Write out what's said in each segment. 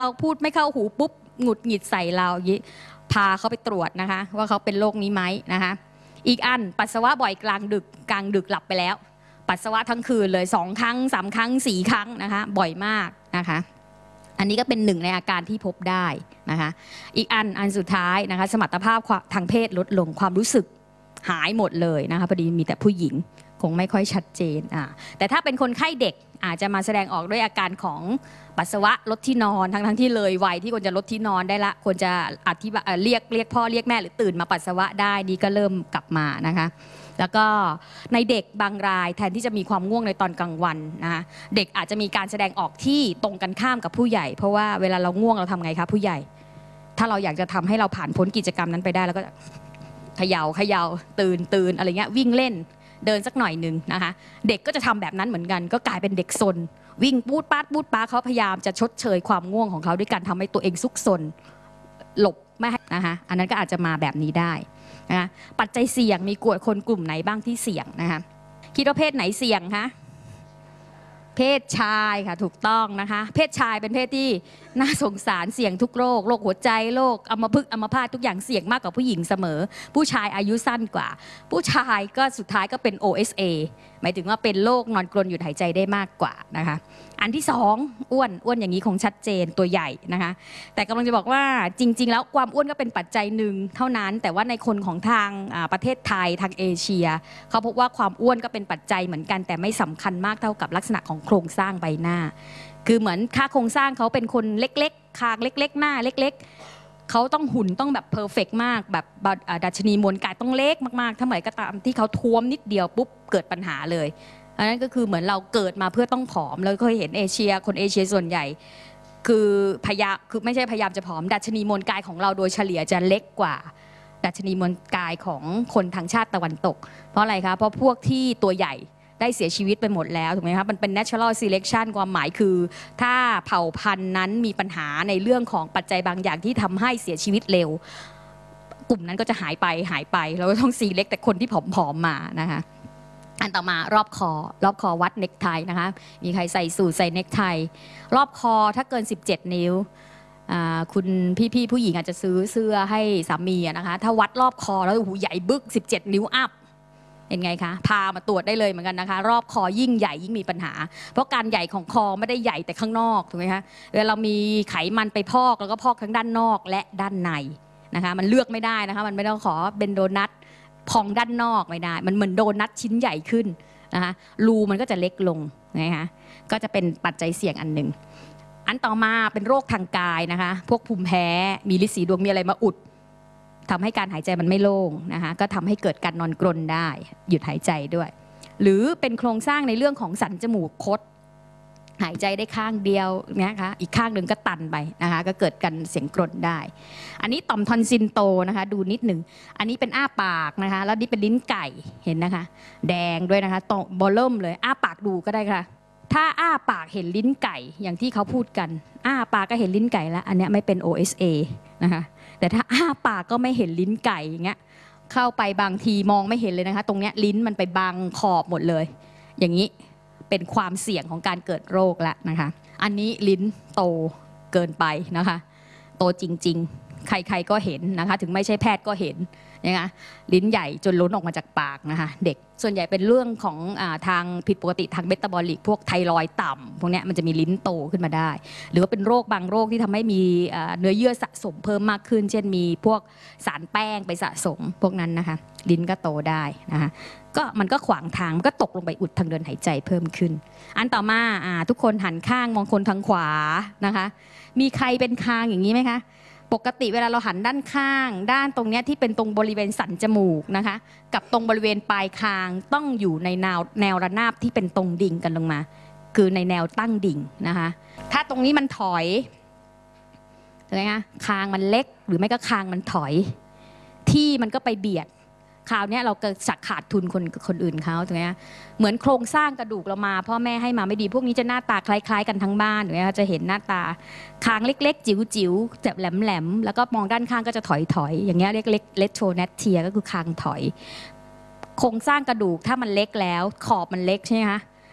เราพูดไม่เข้าหูปุ๊บหงุดหงิดใส่เราพาเขาไปตรวจนะคะว่าเขาเป็นโรคนี้ไหมนะคะอีกอันปัสสาวะบ่อยกลางดึกหลับไปแล้วปัสสาวะทั้งคืนเลย2 ครั้ง 3 ครั้ง 4 ครั้งนะคะบ่อยมากนะคะอันนี้ก็เป็นหนึ่งในอาการที่พบได้นะคะอีกอันสุดท้ายนะคะสมรรถภาพทางเพศลดลงความรู้สึกหายหมดเลยนะคะพอดีมีแต่ผู้หญิงคงไม่ค่อยชัดเจนแต่ถ้าเป็นคนไข้เด็กอาจจะมาแสดงออกด้วยอาการของปัสสาวะลดที่นอนทั้งที่เลยวัยที่ควรจะลดที่นอนได้ละควรจะอธิบายเรียกพ่อเรียกแม่หรือตื่นมาปัสสาวะได้นี่ก็เริ่มกลับมานะคะแล้วก็ในเด็กบางรายแทนที่จะมีความง่วงในตอนกลางวันนะคะเด็กอาจจะมีการแสดงออกที่ตรงกันข้ามกับผู้ใหญ่เพราะว่าเวลาเราง่วงเราทำไงคะผู้ใหญ่ถ้าเราอยากจะทำให้เราผ่านพ้นกิจกรรมนั้นไปได้แล้วก็เขย่าตื่นอะไรเงี้ยวิ่งเล่นเดินสักหน่อยหนึ่งนะคะเด็กก็จะทำแบบนั้นเหมือนกันก็กลายเป็นเด็กซนวิ่งปูดป้าเขาพยายามจะชดเชยความง่วงของเขาด้วยการทำให้ตัวเองซุกซนหลบไม่ให้นะคะอันนั้นก็อาจจะมาแบบนี้ได้นะคะปัจจัยเสี่ยงมีคนกลุ่มไหนบ้างที่เสี่ยงนะคะคิดว่าเพศไหนเสี่ยงคะเพศชายค่ะถูกต้องนะคะเพศชายเป็นเพศที่น่าสงสารเสี่ยงทุกโรคหัวใจโรคอัมพฤกษ์อัมพาตทุกอย่างเสี่ยงมากกว่าผู้หญิงเสมอผู้ชายอายุสั้นกว่าผู้ชายก็สุดท้ายก็เป็น OSA หมายถึงว่าเป็นโรคนอนกรนหยุดหายใจได้มากกว่านะคะอันที่2อ้วนอย่างนี้คงชัดเจนตัวใหญ่นะคะแต่กำลังจะบอกว่าจริงๆแล้วความอ้วนก็เป็นปัจจัยหนึ่งเท่านั้นแต่ว่าในคนของทางประเทศไทยทางเอเชียเขาพบว่าความอ้วนก็เป็นปัจจัยเหมือนกันแต่ไม่สำคัญมากเท่ากับลักษณะของโครงสร้างใบหน้าคือเหมือนค่าโครงสร้างเขาเป็นคนเล็กๆคางเล็กๆหน้าเล็กๆเขาต้องหุ่นต้องแบบเพอร์เฟกต์มากแบบดัชนีมวลกายต้องเล็กมากๆถ้าเมื่อไหร่ก็ตามที่เขาท้วมนิดเดียวปุ๊บเกิดปัญหาเลยอันนั้นก็คือเหมือนเราเกิดมาเพื่อต้องผอมแล้วก็เห็นคนเอเชียส่วนใหญ่คือไม่ใช่พยายามจะผอมดัชนีมวลกายของเราโดยเฉลี่ยจะเล็กกว่าดัชนีมวลกายของคนทางชาติตะวันตกเพราะอะไรคะเพราะพวกที่ตัวใหญ่ได้เสียชีวิตไปหมดแล้วถูกไหมครับมันเป็น natural selection ความหมายคือถ้าเผ่าพันธุ์นั้นมีปัญหาในเรื่องของปัจจัยบางอย่างที่ทำให้เสียชีวิตเร็วกลุ่มนั้นก็จะหายไปเราก็ต้อง select แต่คนที่ผอมๆมานะคะอันต่อมารอบคอวัดเน็กไทนะคะมีใครใส่สูทใส่เน็กไทรอบคอถ้าเกิน17 นิ้วคุณพี่ผู้หญิงอาจจะซื้อเสื้อให้สามีนะคะถ้าวัดรอบคอแล้วโอ้โหใหญ่บึก17 นิ้วอัพเป็นไงคะพามาตรวจได้เลยเหมือนกันนะคะรอบคอยิ่งใหญ่ยิ่งมีปัญหาเพราะการใหญ่ของคอไม่ได้ใหญ่แต่ข้างนอกถูกไหมคะเวลาเรามีไขมันไปพอกแล้วก็พอกทั้งด้านนอกและด้านในนะคะมันเลือกไม่ได้นะคะมันไม่ต้องขอเป็นโดนัทพองด้านนอกไม่ได้มันเหมือนโดนัทชิ้นใหญ่ขึ้นนะคะรูมันก็จะเล็กลงนะคะก็จะเป็นปัจจัยเสี่ยงอันหนึ่งอันต่อมาเป็นโรคทางกายนะคะพวกภูมิแพ้มีฤทธิ์สีดวงมีอะไรมาอุดทำให้การหายใจมันไม่โล่งนะคะก็ทำให้เกิดการนอนกรนได้หยุดหายใจด้วยหรือเป็นโครงสร้างในเรื่องของสันจมูกคดหายใจได้ข้างเดียวนะคะอีกข้างหนึ่งก็ตันไปนะคะก็เกิดการเสียงกรนได้อันนี้ต่อมทอนซิลโตนะคะดูนิดหนึ่งอันนี้เป็นอ้าปากนะคะแล้วนี่เป็นลิ้นไก่เห็นนะคะแดงด้วยนะคะโตบอลเริ่มเลยอ้าปากดูก็ได้ค่ะถ้าอ้าปากเห็นลิ้นไก่อย่างที่เขาพูดกันอ้าปากก็เห็นลิ้นไก่แล้วอันนี้ไม่เป็น OSA นะคะแต่ถ้าอ้าปากก็ไม่เห็นลิ้นไก่อย่างเงี้ยเข้าไปบางทีมองไม่เห็นเลยนะคะตรงเนี้ยลิ้นมันไปบังขอบหมดเลยอย่างนี้เป็นความเสี่ยงของการเกิดโรคแล้วนะคะอันนี้ลิ้นโตเกินไปนะคะโตจริงๆใครๆก็เห็นนะคะถึงไม่ใช่แพทย์ก็เห็นนะคะลิ้นใหญ่จนล้นออกมาจากปากนะคะเด็กส่วนใหญ่เป็นเรื่องของทางผิดปกติทางเมตาบอลิกพวกไทรอยด์ต่ำพวกนี้มันจะมีลิ้นโตขึ้นมาได้หรือว่าเป็นโรคบางโรคที่ทำให้มีเนื้อเยื่อสะสมเพิ่มมากขึ้นเช่นมีพวกสารแป้งไปสะสมพวกนั้นนะคะลิ้นก็โตได้นะคะก็มันก็ขวางทางมันก็ตกลงไปอุดทางเดินหายใจเพิ่มขึ้นอันต่อมาทุกคนหันข้างมองคนทางขวานะคะมีใครเป็นคางอย่างนี้ไหมคะปกติเวลาเราหันด้านข้างด้านตรงนี้ที่เป็นตรงบริเวณสันจมูกนะคะกับตรงบริเวณปลายคางต้องอยู่ในแนวระนาบที่เป็นตรงดิ่งกันลงมาคือในแนวตั้งดิ่งนะคะถ้าตรงนี้มันถอยใช่ไหมคะคางมันเล็กหรือไม่ก็คางมันถอยที่มันก็ไปเบียดคราวนี้เราก็จะขาดทุนคนอื่นเขาถูกไหมเหมือนโครงสร้างกระดูกเรามาพ่อแม่ให้มาไม่ดีพวกนี้จะหน้าตาคล้ายๆกันทั้งบ้านถูกไหมจะเห็นหน้าตาคางเล็กๆจิ๋วๆแบบแหลมๆแล้วก็มองด้านข้างก็จะถอยอย่างเงี้ยเรียกเลตโทเนตเทียก็คือคางถอยโครงสร้างกระดูกถ้ามันเล็กแล้วขอบมันเล็กใช่ไหมคะ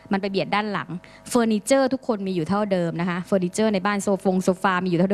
มันไปเบียดด้านหลังเฟอร์นิเจอร์ทุกคนมีอยู่เท่าเดิมนะคะเฟอร์นิเจอร์ในบ้านโซฟามีอยู่เท่าเดิม